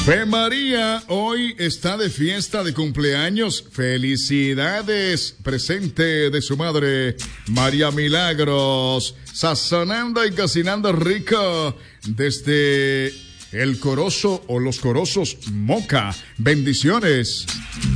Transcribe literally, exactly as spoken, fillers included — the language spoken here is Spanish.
Fe María hoy está de fiesta de cumpleaños. Felicidades. Presente de su madre, María Milagros. Sazonando y cocinando rico desde el Corozo o los Corozos Moca. Bendiciones.